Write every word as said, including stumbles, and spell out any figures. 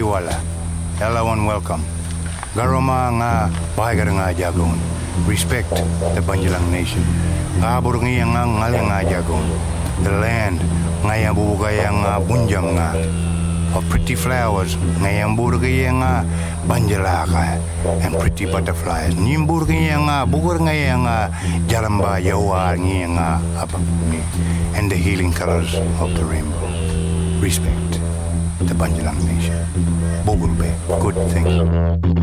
wala. Everyone welcome. Garoma nga bahagar nga jagon. Respect the Banjalang nation. Kabur nga nga ngal nga jagon. The land nga yang bubugay nga bunjam nga. Of pretty flowers nga yang burgay nga banjalaka and pretty butterflies. Nimburgay nga bugur nga yang jalamba yawa nga apa and the healing colors of the rainbow. Respect the Banjalang nation. Bogulbe, good thing.